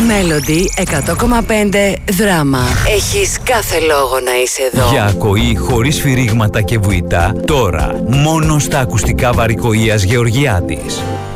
Μέλοντι 100,5 δράμα. Έχεις κάθε λόγο να είσαι εδώ. Για ακοή χωρίς φυρίγματα και βουητά, τώρα μόνο στα ακουστικά Βαρικοΐας Γεωργιάδης.